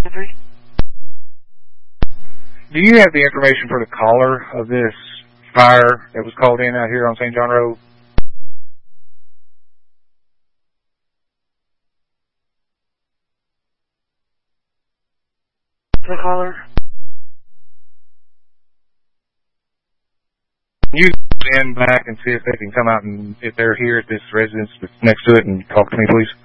Do you have the information for the caller of this fire that was called in out here on St. John Road? The caller? You in back and see if they can come out and if they're here at this residence that's next to it and talk to me, please.